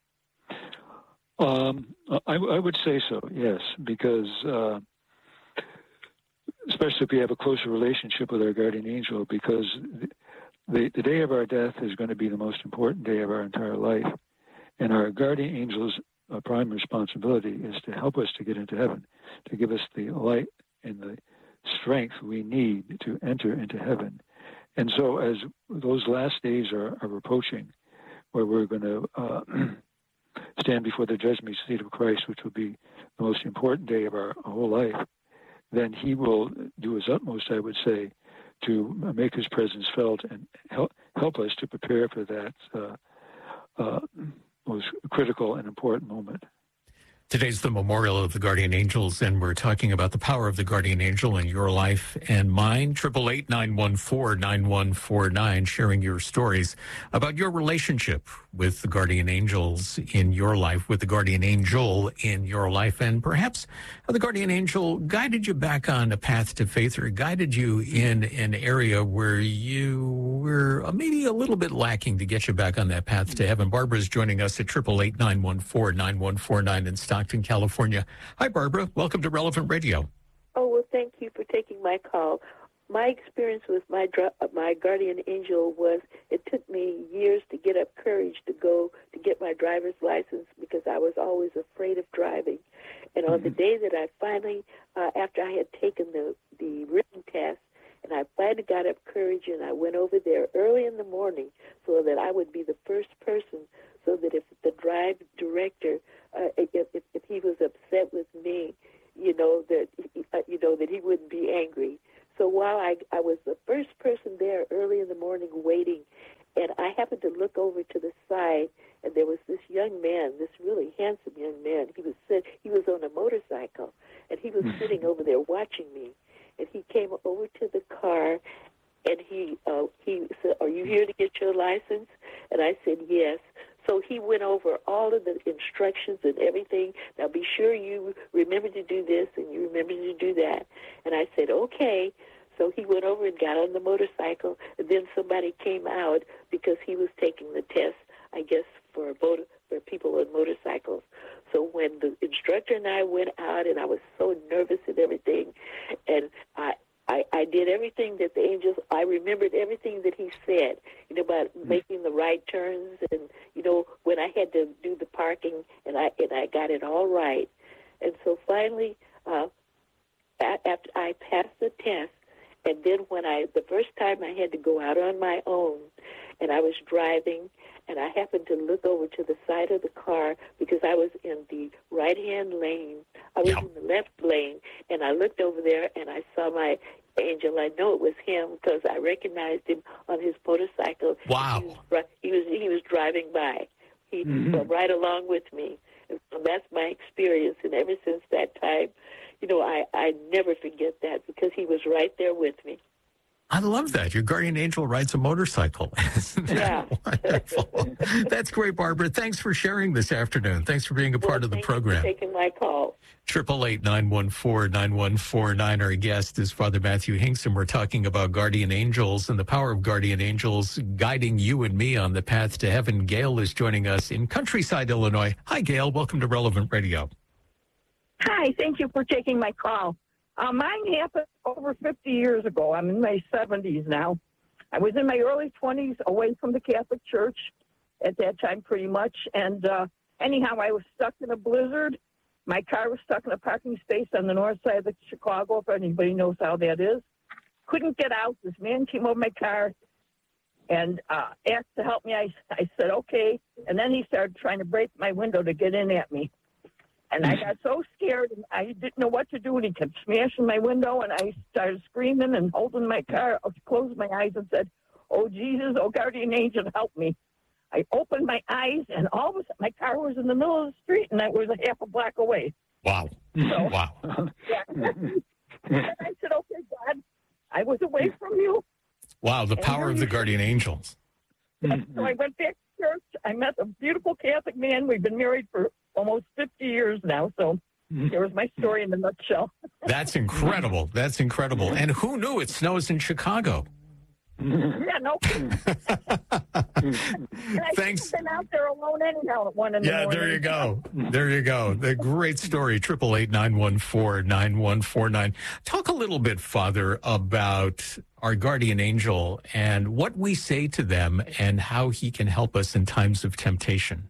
Um, I, I would say so, yes, because uh, especially if we have a closer relationship with our guardian angel, because the, the day of our death is going to be the most important day of our entire life. And our guardian angel's uh, prime responsibility is to help us to get into heaven, to give us the light and the strength we need to enter into heaven. And so as those last days are, are approaching, where we're going to uh, stand before the judgment seat of Christ, which will be the most important day of our whole life, then he will do his utmost, I would say, to make his presence felt and help, help us to prepare for that uh, uh, most critical and important moment. Today's the memorial of the guardian angels, and we're talking about the power of the guardian angel in your life and mine. Triple eight nine one four nine one four nine, sharing your stories about your relationship with the guardian angels in your life, with the guardian angel in your life, and perhaps how the guardian angel guided you back on a path to faith, or guided you in an area where you were maybe a little bit lacking to get you back on that path to heaven. Barbara's joining us at triple eight nine one four nine one four nine in Stockton, California. Hi, Barbara. Welcome to Relevant Radio. Oh, well, thank you for taking my call. My experience with my my guardian angel was it took me years to get up courage to go to get my driver's license because I was always afraid of driving. And on the day that I finally, uh, after I had taken the, the written test, and I finally got up courage and I went over there early in the morning so that I would be the first person, so that if the drive director, uh, if, if, if he was upset with me, you know, that, uh, you know, that he wouldn't be angry. So while I, I was the first person there early in the morning waiting, and I happened to look over to the side, and there was this young man, this really handsome young man. He was sit, he was on a motorcycle, and he was sitting over there watching me. And he came over to the car, and he uh, he said, "Are you here to get your license?" And I said, "Yes." So he went over all of the instructions and everything. Now, be sure you remember to do this and you remember to do that. And I said, okay. So he went over and got on the motorcycle, and then somebody came out because he was taking the test, I guess, for motor, for people on motorcycles. So when the instructor and I went out, and I was so nervous and everything, and I I, I did everything that the angels, I remembered everything that he said, you know, about mm-hmm. making the right turns, and, you know, when I had to do the parking, and I and I got it all right. And so finally, uh, after I passed the test, and then when I, the first time I had to go out on my own, and I was driving, and I happened to look over to the side of the car because I was in the right-hand lane. I was yeah. in the left lane, and I looked over there, and I saw my angel. I know it was him because I recognized him on his motorcycle. Wow. He was, he was, he was driving by. He mm-hmm. was right along with me. And so that's my experience, and ever since that time, you know, I, I never forget that because he was right there with me. I love that. Your guardian angel rides a motorcycle. Isn't that yeah. wonderful? That's great, Barbara. Thanks for sharing this afternoon. Thanks for being a well, part of the thank program. You for taking my call. Triple eight nine one four nine one four nine. Our guest is Father Matthew Hinkson. We're talking about guardian angels and the power of guardian angels guiding you and me on the path to heaven. Gail is joining us in Countryside, Illinois. Hi, Gail. Welcome to Relevant Radio. Hi. Thank you for taking my call. Uh, mine happened over fifty years ago. I'm in my seventies now. I was in my early twenties, away from the Catholic Church at that time pretty much. And uh, anyhow, I was stuck in a blizzard. My car was stuck in a parking space on the north side of Chicago, if anybody knows how that is. Couldn't get out. This man came over my car and uh, asked to help me. I, I said, okay. And then he started trying to break my window to get in at me. And I got so scared, and I didn't know what to do, and he kept smashing my window, and I started screaming and holding my car. I closed my eyes and said, oh, Jesus, oh, guardian angel, help me. I opened my eyes, and all of a sudden, my car was in the middle of the street, and I was a half a block away. Wow. So, wow. Yeah. And I said, okay, God, I was away from you. Wow, the power of the guardian angels. So I went back to church. I met a beautiful Catholic man. We've been married for almost fifty years now, so there was my story in a nutshell. That's incredible. That's incredible. And who knew it snows in Chicago? Yeah, no. Thanks. I've been out there alone anyhow at one in the Yeah, morning. there you go. There you go. The great story. Triple eight nine one four nine one four nine. Talk a little bit, Father, about our guardian angel and what we say to them and how he can help us in times of temptation.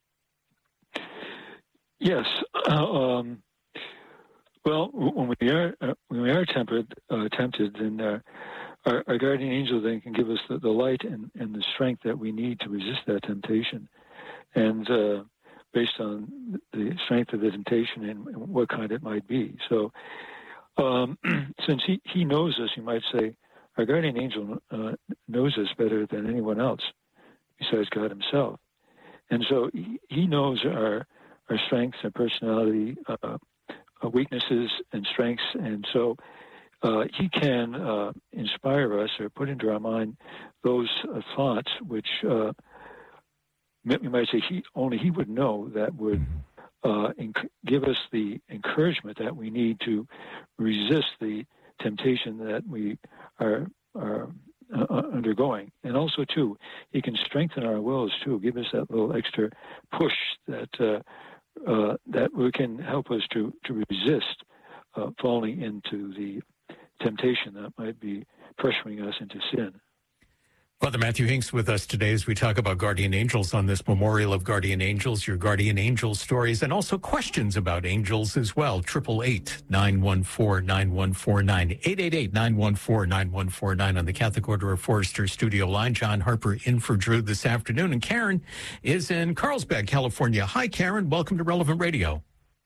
Yes. Uh, um, well, when we are uh, when we are tempted, uh, tempted, then uh, our, our guardian angel then can give us the, the light and, and the strength that we need to resist that temptation, and uh, based on the strength of the temptation and, and what kind it might be. So, um, since he, he knows us, you might say, our guardian angel uh, knows us better than anyone else besides God Himself, and so he, he knows our our strengths and personality, uh, uh, weaknesses and strengths. And so uh, he can uh, inspire us or put into our mind those uh, thoughts which uh, we might say he only he would know that would uh, inc- give us the encouragement that we need to resist the temptation that we are, are uh, undergoing. And also, too, he can strengthen our wills, too, give us that little extra push that uh, Uh, that we can help us to, to resist uh, falling into the temptation that might be pressuring us into sin. Father Matthew Hinks with us today as we talk about guardian angels on this Memorial of Guardian Angels, your guardian angel stories, and also questions about angels as well. eight eight eight, nine one four, nine one four nine, eight eight eight, nine one four, nine one four nine on the Catholic Order of Forester studio line. John Harper in for Drew this afternoon, and Karen is in Carlsbad, California. Hi, Karen. Welcome to Relevant Radio.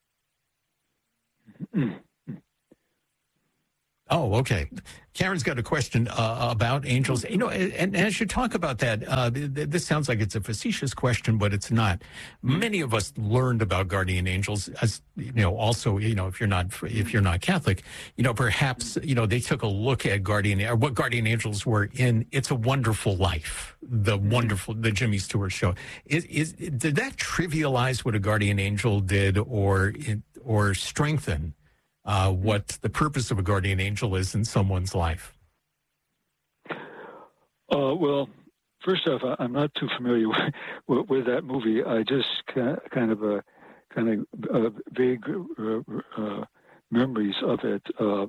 Oh, okay. Karen's got a question uh, about angels. You know, and, and as you talk about that, uh, th- this sounds like it's a facetious question, but it's not. Many of us learned about guardian angels, as you know. Also, you know, if you're not if you're not Catholic, you know, perhaps you know they took a look at guardian or what guardian angels were in "It's a Wonderful Life," the wonderful the Jimmy Stewart show. Is, is did that trivialize what a guardian angel did, or or strengthen Uh, what the purpose of a guardian angel is in someone's life? Uh, well, first off, I'm not too familiar with, with, with that movie. I just kind of a kind of uh, vague uh, uh, memories of it. Uh,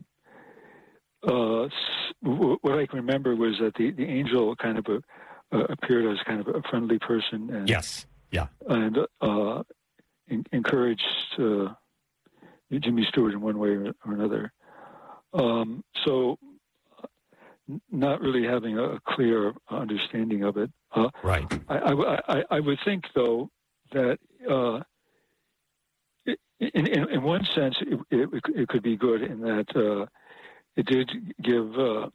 uh, what I can remember was that the, the angel kind of a, uh, appeared as kind of a friendly person. And, yes. Yeah. And uh, in, encouraged Uh, Jimmy Stewart in one way or another. Um, so not really having a clear understanding of it. Uh, right. I, I, I, I would think, though, that uh, in, in, in one sense, it, it, it could be good in that uh, it did give uh,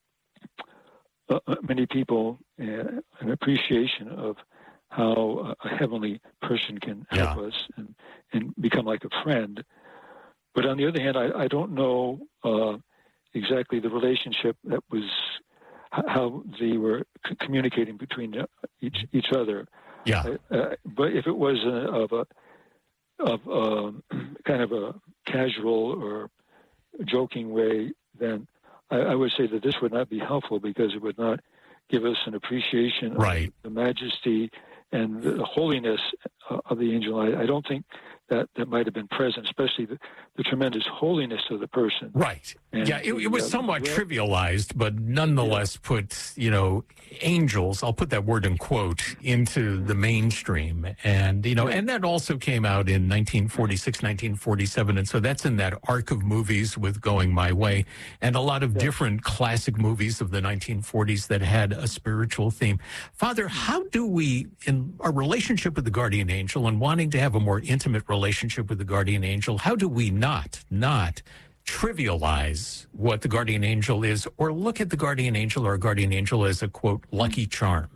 uh, many people uh, an appreciation of how a heavenly person can help yeah. us and, and become like a friend. But on the other hand, I, I don't know uh, exactly the relationship that was, how they were c- communicating between each each other. Yeah. Uh, but if it was a, of a of a, kind of a casual or joking way, then I, I would say that this would not be helpful because it would not give us an appreciation right. of the majesty and the holiness of the angel. I, I don't think that that might have been present, especially the, the tremendous holiness of the person. Right. And yeah, it, it was uh, somewhat well, trivialized, but nonetheless yeah. put, you know, angels, I'll put that word in quote, into the mainstream. And, you know, and that also came out in nineteen forty-six, nineteen forty-seven. And so that's in that arc of movies with Going My Way and a lot of yeah. different classic movies of the nineteen forties that had a spiritual theme. Father, how do we, in our relationship with the guardian angel and wanting to have a more intimate relationship with the guardian angel, how do we not, not trivialize what the guardian angel is or look at the guardian angel or guardian angel as a, quote, lucky charm?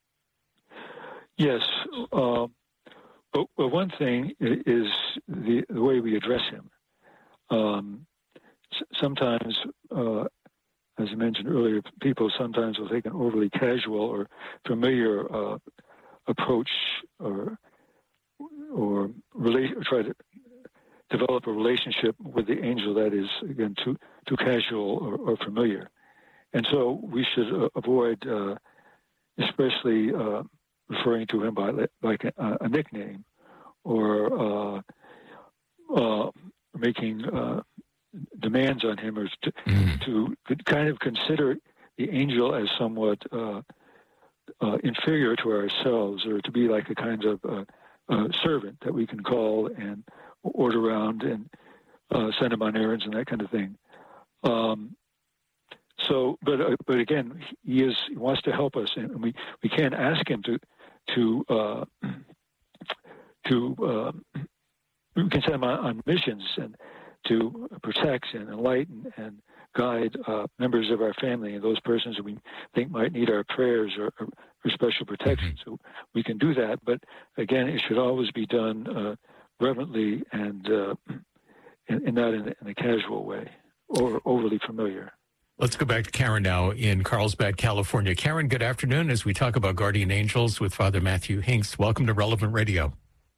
Yes. Uh, but, but one thing is the, the way we address him. Um, sometimes, uh, as I mentioned earlier, people sometimes will take an overly casual or familiar uh, approach or or, relate, or try to develop a relationship with the angel that is, again, too too casual or, or familiar. And so we should uh, avoid uh, especially uh, referring to him by like a, a nickname or uh, uh, making uh, demands on him, or to, mm. to kind of consider the angel as somewhat uh, uh, inferior to ourselves, or to be like a kind of uh, uh, servant that we can call and order around and uh, send him on errands and that kind of thing. Um, so, but uh, but again, he is he wants to help us, and we, we can't ask him to to uh, to uh, we can send him on, on missions and to protect and enlighten and guide uh, members of our family and those persons that we think might need our prayers or, or, or special protection. Mm-hmm. So we can do that, but again, it should always be done uh, reverently and, uh, and, and not in, in a casual way or overly familiar. Let's go back to Karen now in Carlsbad, California. Karen, good afternoon as we talk about guardian angels with Father Matthew Hinks. Welcome to Relevant Radio.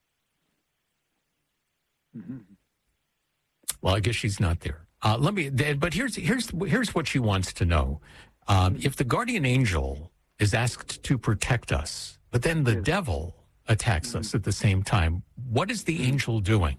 Mm-hmm. Well, I guess she's not there. Uh, let me, but here's here's here's what she wants to know: um, if the guardian angel is asked to protect us, but then the yes. devil attacks mm-hmm. us at the same time, what is the angel doing?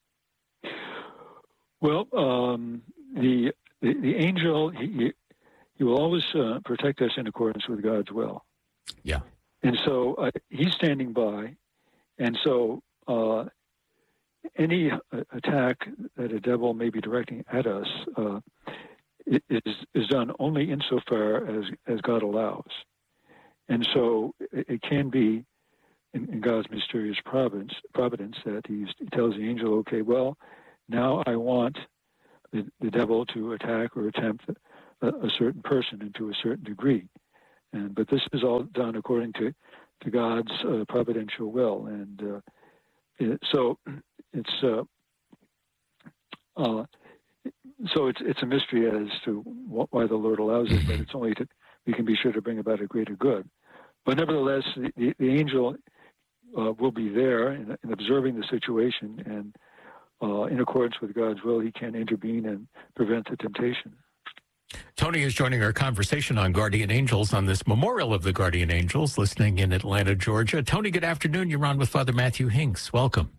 Well, um, the, the the angel he He will always uh, protect us in accordance with God's will. Yeah. And so uh, he's standing by. And so uh, any uh, attack that a devil may be directing at us uh, is, is done only insofar as, as God allows. And so it, it can be in, in God's mysterious providence, providence that he's, he tells the angel, okay, well, now I want the, the devil to attack or attempt a, a certain person and to a certain degree. And but this is all done according to, to God's uh, providential will. And uh, it, so it's uh, uh, so it's it's a mystery as to what, why the Lord allows it, but it's only to we can be sure to bring about a greater good. But nevertheless, the, the, the angel uh, will be there in, in observing the situation, and uh, in accordance with God's will, he can intervene and prevent the temptation. Tony is joining our conversation on Guardian Angels on this Memorial of the Guardian Angels, listening in Atlanta, Georgia. Tony, good afternoon. You're on with Father Matthew Hinks. Welcome.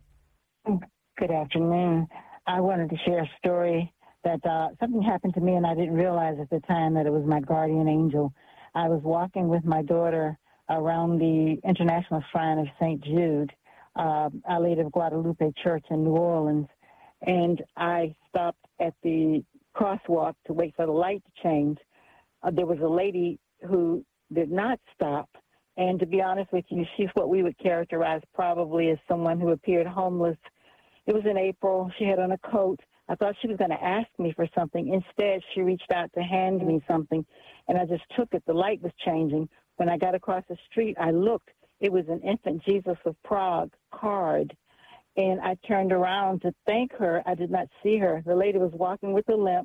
Good afternoon. I wanted to share a story that uh, something happened to me, and I didn't realize at the time that it was my guardian angel. I was walking with my daughter around the International Shrine of Saint Jude, uh, Our Lady of Guadalupe Church in New Orleans, and I stopped at the crosswalk to wait for the light to change. Uh, there was a lady who did not stop, and to be honest with you, she's what we would characterize probably as someone who appeared homeless. It was in April. She had on a coat. I thought she was going to ask me for something. Instead, she reached out to hand me something, and I just took it. The light was changing. When I got across the street, I looked. It was an Infant Jesus of Prague card, and I turned around to thank her. I did not see her. The lady was walking with a limp.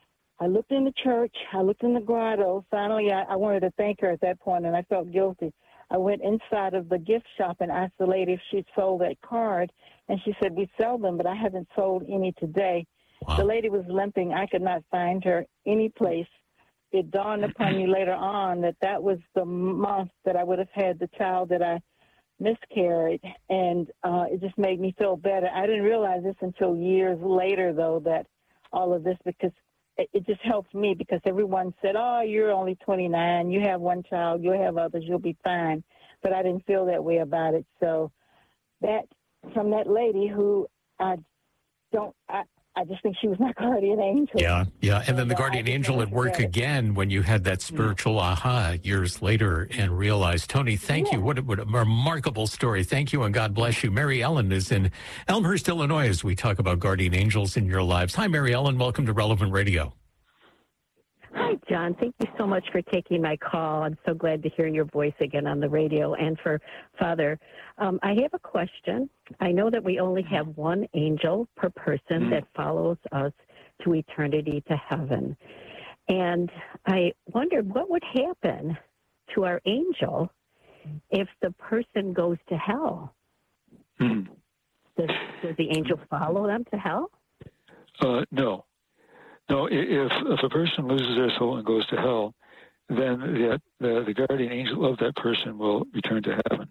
I looked in the church. I looked in the grotto. Finally, I, I wanted to thank her at that point, and I felt guilty. I went inside of the gift shop and asked the lady if she'd sold that card, and she said, we sell them, but I haven't sold any today. Wow. The lady was limping. I could not find her any place. It dawned upon me later on that that was the month that I would have had the child that I miscarried, and uh, it just made me feel better. I didn't realize this until years later, though, that all of this, because it, it just helped me, because everyone said, oh, you're only twenty-nine, you have one child, you'll have others, you'll be fine. But I didn't feel that way about it. So that, from that lady who I don't, I, I just think she was my guardian angel. Yeah, yeah. And, and then the uh, guardian angel at work again when you had that spiritual aha years later and realized, Tony, thank yeah. you. What a, what a remarkable story. Thank you and God bless you. Mary Ellen is in Elmhurst, Illinois, as we talk about guardian angels in your lives. Hi, Mary Ellen. Welcome to Relevant Radio. Hi, John. Thank you so much for taking my call. I'm so glad to hear your voice again on the radio. And for Father, um, I have a question. I know that we only have one angel per person mm-hmm. that follows us to eternity to heaven. And I wondered what would happen to our angel if the person goes to hell. Mm-hmm. Does, does the angel follow them to hell? Uh, no. No, if if a person loses their soul and goes to hell, then the, the, the guardian angel of that person will return to heaven.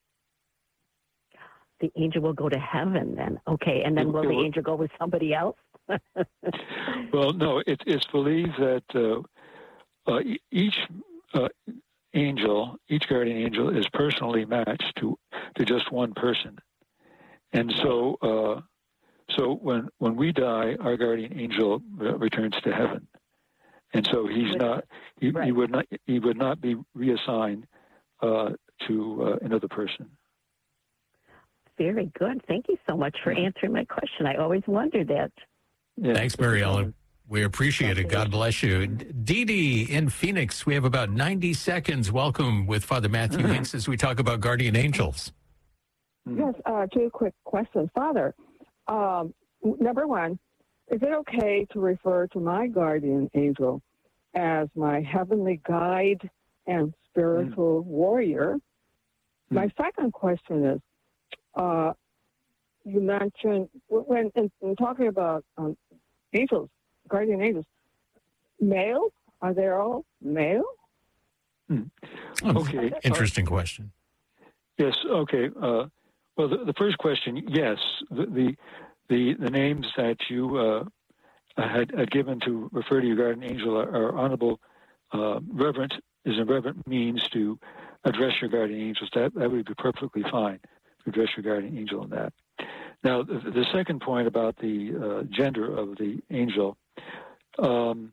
The angel will go to heaven then. Okay, and then will the angel go with somebody else? Well, no, it, it's believed that uh, uh, each uh, angel, each guardian angel is personally matched to, to just one person. And so... Uh, So when, when we die, our guardian angel returns to heaven, and so he's not he, right. he would not he would not be reassigned uh, to uh, another person. Very good. Thank you so much for answering my question. I always wondered that. Yeah. Thanks, Mary Ellen. We appreciate it. God bless you. Dee Dee in Phoenix. We have about ninety seconds. Welcome with Father Matthew Hinks as we talk about guardian angels. Yes. Uh, two quick questions, Father. Um, number one, is it okay to refer to my guardian angel as my heavenly guide and spiritual mm. warrior? Mm. My second question is, uh, you mentioned, when in, in talking about um, angels, guardian angels, male? Are they all male? Mm. Okay. Interesting question. Yes, okay. Uh, Well, the, the first question, yes, the the the, the names that you uh, had, had given to refer to your guardian angel are, are honorable uh, reverent is a reverent means to address your guardian angels. That that would be perfectly fine to address your guardian angel in that. Now, the, the second point about the uh, gender of the angel, um,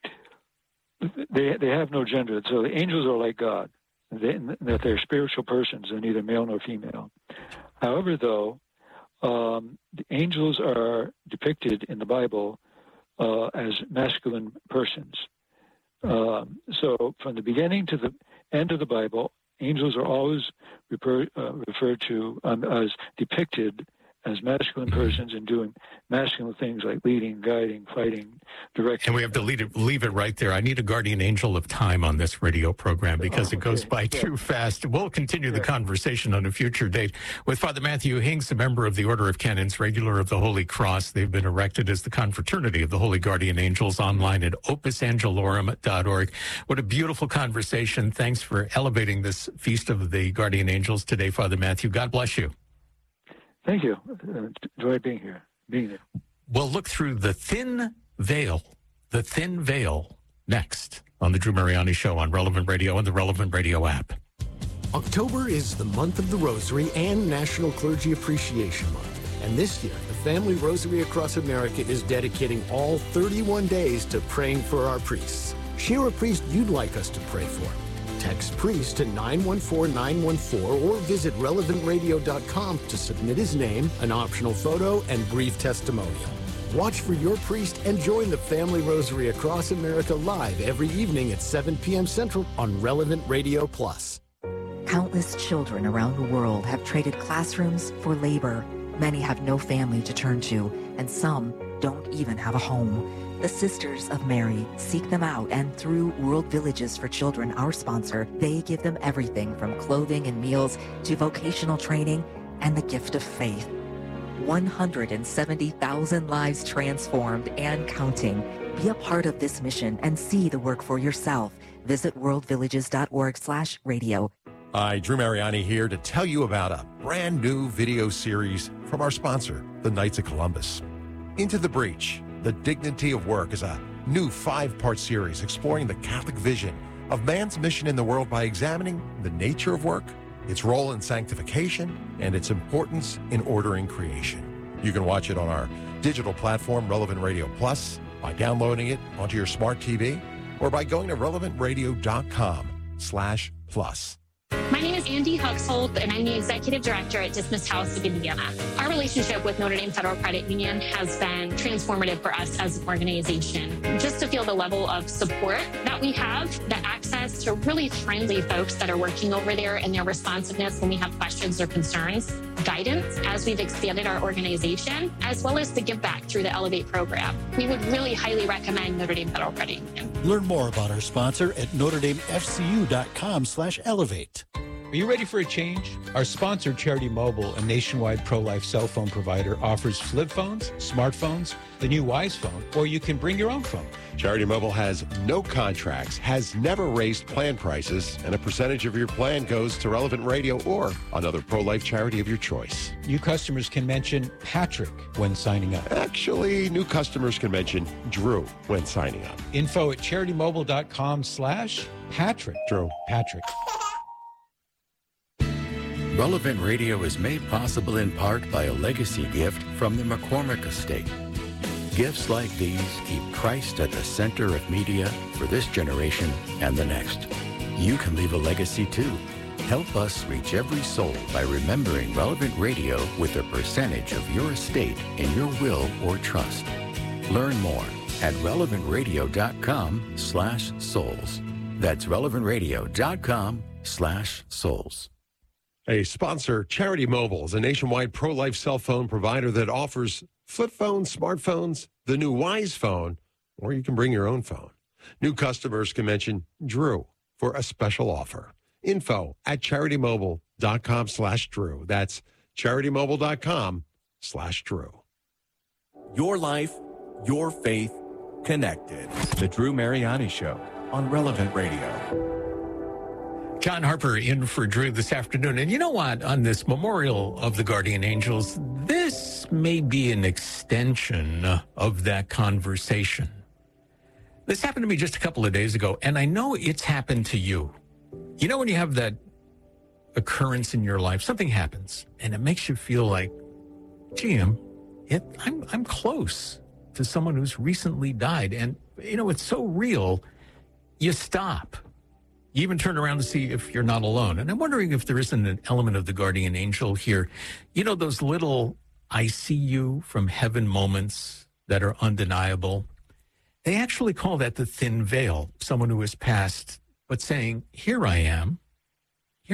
they they have no gender. So the angels are like God, they, that they're spiritual persons. They're neither male nor female. However, though, um, the angels are depicted in the Bible uh, as masculine persons. Um, so from the beginning to the end of the Bible, angels are always refer, uh, referred to um, as depicted as masculine persons and doing masculine things like leading, guiding, fighting, directing. And we have to leave it, leave it right there. I need a guardian angel of time on this radio program because oh, okay. it goes by yeah. too fast. We'll continue yeah. the conversation on a future date with Father Matthew Hinks, a member of the Order of Canons, regular of the Holy Cross. They've been erected as the Confraternity of the Holy Guardian Angels online at opus angelorum dot org. What a beautiful conversation. Thanks for elevating this Feast of the Guardian Angels today, Father Matthew. God bless you. Thank you. Uh, enjoy being here. Being there. We'll look through the thin veil, the thin veil, next on the Drew Mariani Show on Relevant Radio and the Relevant Radio app. October is the month of the Rosary and National Clergy Appreciation Month. And this year, the Family Rosary Across America is dedicating all thirty-one days to praying for our priests. Share a priest you'd like us to pray for. Text priest to nine one four nine one four or visit relevant radio dot com to submit his name, an optional photo, and brief testimonial. Watch for your priest and join the Family Rosary Across America live every evening at seven p.m. Central on Relevant Radio Plus. Countless children around the world have traded classrooms for labor. Many have no family to turn to, and some don't even have a home. The Sisters of Mary seek them out, and through World Villages for Children, our sponsor, they give them everything from clothing and meals to vocational training and the gift of faith. one hundred seventy thousand lives transformed and counting. Be a part of this mission and see the work for yourself. Visit world villages dot org slash radio. Hi, Drew Mariani here to tell you about a brand new video series from our sponsor, the Knights of Columbus. Into the Breach, The Dignity of Work is a new five-part series exploring the Catholic vision of man's mission in the world by examining the nature of work, its role in sanctification, and its importance in ordering creation. You can watch it on our digital platform, Relevant Radio Plus, by downloading it onto your smart T V, or by going to relevant radio dot com slash plus. My name is Andy Huxholt, and I'm the Executive Director at Dismissed House of Indiana. Our relationship with Notre Dame Federal Credit Union has been transformative for us as an organization. Just to feel the level of support that we have, the access to really friendly folks that are working over there, and their responsiveness when we have questions or concerns, guidance as we've expanded our organization, as well as the give back through the Elevate program. We would really highly recommend Notre Dame Federal Credit Union. Learn more about our sponsor at notre dame f c u dot com slash elevate. Are you ready for a change? Our sponsor, Charity Mobile, a nationwide pro-life cell phone provider, offers flip phones, smartphones, the new Wise phone, or you can bring your own phone. Charity Mobile has no contracts, has never raised plan prices, and a percentage of your plan goes to Relevant Radio or another pro-life charity of your choice. New customers can mention Patrick when signing up. Actually, new customers can mention Drew when signing up. Info at charity mobile dot com slash Patrick. Drew. Patrick. Relevant Radio is made possible in part by a legacy gift from the McCormick Estate. Gifts like these keep Christ at the center of media for this generation and the next. You can leave a legacy too. Help us reach every soul by remembering Relevant Radio with a percentage of your estate in your will or trust. Learn more at relevant radio dot com slash souls. That's relevant radio dot com slash souls. A sponsor, Charity Mobile, is a nationwide pro-life cell phone provider that offers flip phones, smartphones, the new Wise phone, or you can bring your own phone. New customers can mention Drew for a special offer. Info at charity mobile dot com slash Drew. That's charity mobile dot com slash Drew. Your life, your faith, connected. The Drew Mariani Show on Relevant Radio. John Harper in for Drew this afternoon. And you know what? On this Memorial of the Guardian Angels, this may be an extension of that conversation. This happened to me just a couple of days ago, and I know it's happened to you. You know when you have that occurrence in your life, something happens, and it makes you feel like, gee, I'm, it, I'm, I'm close to someone who's recently died. And, you know, it's so real, you stop. You even turn around to see if you're not alone. And I'm wondering if there isn't an element of the guardian angel here. You know, those little I see you from heaven moments that are undeniable. They actually call that the thin veil, someone who has passed, but saying, here I am.